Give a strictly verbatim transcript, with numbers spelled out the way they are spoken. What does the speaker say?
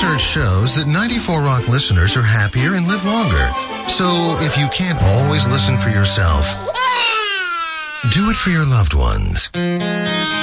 Research shows that ninety-four Rock listeners are happier and live longer. So if you can't always listen for yourself, do it for your loved ones.